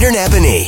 Napanee.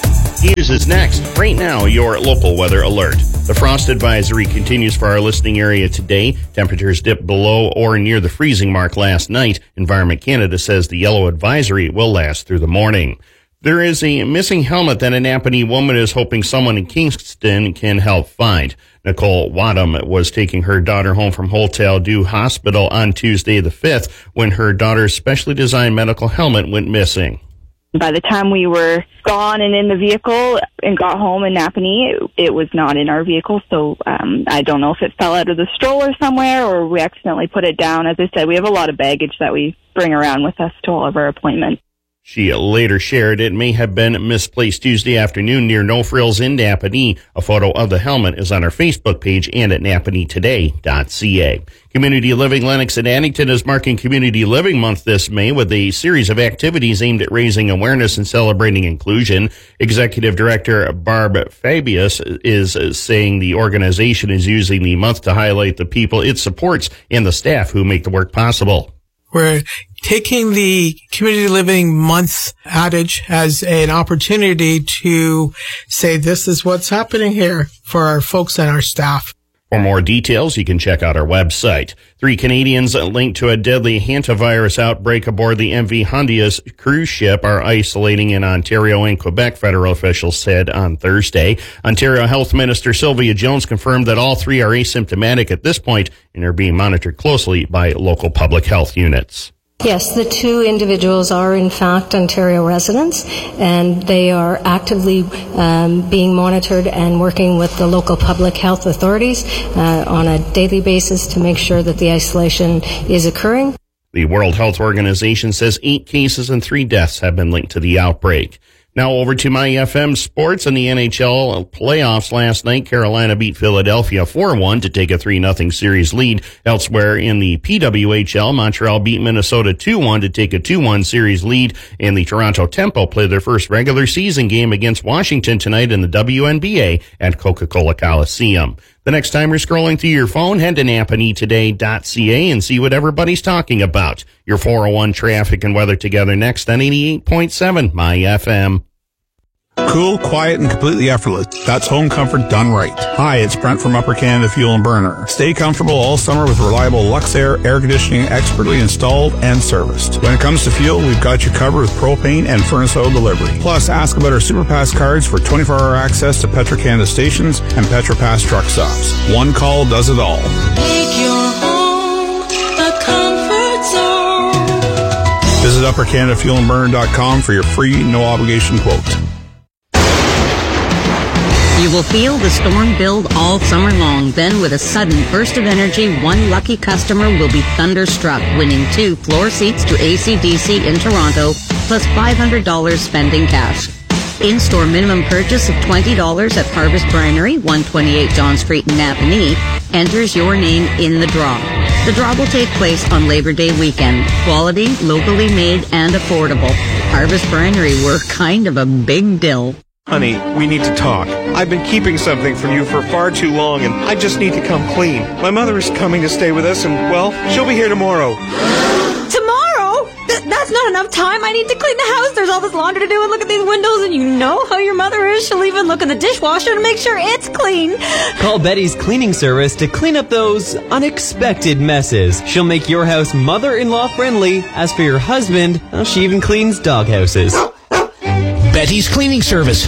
News is next. Right now, your local weather alert. The frost advisory continues for our listening area today. Temperatures dipped below or near the freezing mark last night. Environment Canada says the yellow advisory will last through the morning. There is a missing helmet that a Napanee woman is hoping someone in Kingston can help find. Nicole Wadham was taking her daughter home from Hotel Dieu Hospital on Tuesday the 5th when her daughter's specially designed medical helmet went missing. By the time we were gone and in the vehicle and got home in Napanee, it was not in our vehicle. So I don't know if it fell out of the stroller somewhere or we accidentally put it down. As I said, we have a lot of baggage that we bring around with us to all of our appointments. She later shared it may have been misplaced Tuesday afternoon near No Frills in Napanee. A photo of the helmet is on our Facebook page and at napaneetoday.ca. Community Living Lennox and Addington is marking Community Living Month this May with a series of activities aimed at raising awareness and celebrating inclusion. Executive Director Barb Fabius is saying the organization is using the month to highlight the people it supports and the staff who make the work possible. We're taking the Community Living Month adage as an opportunity to say this is what's happening here for our folks and our staff. For more details, you can check out our website. 3 Canadians linked to a deadly hantavirus outbreak aboard the MV Hondias cruise ship are isolating in Ontario and Quebec, federal officials said on Thursday. Ontario Health Minister Sylvia Jones confirmed that all 3 are asymptomatic at this point and are being monitored closely by local public health units. Yes, the 2 individuals are in fact Ontario residents, and they are actively being monitored and working with the local public health authorities on a daily basis to make sure that the isolation is occurring. The World Health Organization says 8 cases and 3 deaths have been linked to the outbreak. Now over to My FM Sports and the NHL playoffs last night. Carolina beat Philadelphia 4-1 to take a 3-0 series lead. Elsewhere in the PWHL, Montreal beat Minnesota 2-1 to take a 2-1 series lead. And the Toronto Tempo play their first regular season game against Washington tonight in the WNBA at Coca-Cola Coliseum. The next time you're scrolling through your phone, head to napaneetoday.ca and see what everybody's talking about. Your 401 traffic and weather together next on 88.7 My FM. Cool, quiet, and completely effortless. That's home comfort done right. Hi, it's Brent from Upper Canada Fuel and Burner. Stay comfortable all summer with reliable Luxair air conditioning expertly installed and serviced. When it comes to fuel, we've got you covered with propane and furnace oil delivery. Plus, ask about our SuperPass cards for 24-hour access to Petro-Canada stations and PetroPass truck stops. One call does it all. Make your home a comfort zone. Visit UpperCanadaFuelandBurner.com for your free, no-obligation quote. You will feel the storm build all summer long. Then, with a sudden burst of energy, one lucky customer will be thunderstruck, winning 2 floor seats to AC/DC in Toronto, plus $500 spending cash. In-store minimum purchase of $20 at Harvest Brinery, 128 John Street in Napanee, enters your name in the draw. The draw will take place on Labor Day weekend. Quality, locally made, and affordable. Harvest Brinery, we're kind of a big deal. Honey, we need to talk. I've been keeping something from you for far too long, and I just need to come clean. My mother is coming to stay with us, and, well, she'll be here tomorrow. Tomorrow? That's not enough time. I need to clean the house. There's all this laundry to do, and look at these windows, and you know how your mother is. She'll even look in the dishwasher to make sure it's clean. Call Betty's Cleaning Service to clean up those unexpected messes. She'll make your house mother-in-law friendly. As for your husband, she even cleans doghouses. Betty's Cleaning Service,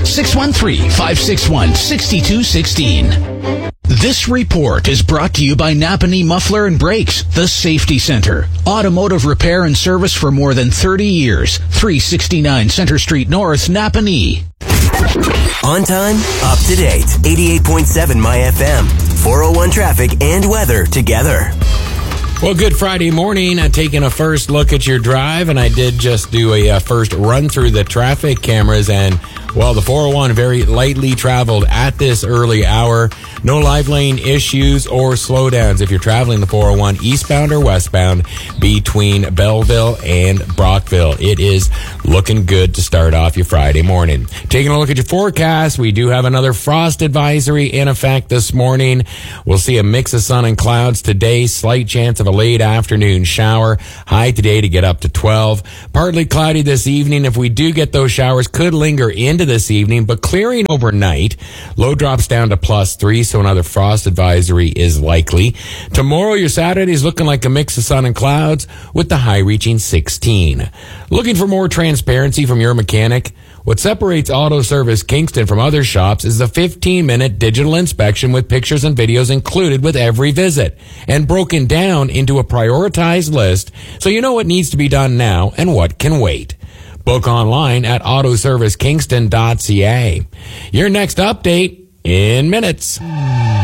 613-561-6216. This report is brought to you by Napanee Muffler and Brakes, the Safety Center. Automotive repair and service for more than 30 years. 369 Center Street North, Napanee. On time, up to date. 88.7 My FM. 401 traffic and weather together. Well, good Friday morning. Taking a first look at your drive, and I did just do a first run through the traffic cameras, and, well, the 401 very lightly traveled at this early hour. No live lane issues or slowdowns if you're traveling the 401 eastbound or westbound between Belleville and Brockville. It is looking good to start off your Friday morning. Taking a look at your forecast, we do have another frost advisory in effect this morning. We'll see a mix of sun and clouds today. Slight chance of a late afternoon shower. High today to get up to 12. Partly cloudy this evening. If we do get those showers, could linger into this evening, but clearing overnight. Low drops down to +3, so another frost advisory is likely. Tomorrow, your Saturday is looking like a mix of sun and clouds with the high reaching 16. Looking for more transparency from your mechanic? What separates Auto Service Kingston from other shops is the 15-minute digital inspection with pictures and videos included with every visit and broken down into a prioritized list so you know what needs to be done now and what can wait. Book online at autoservicekingston.ca. Your next update in minutes.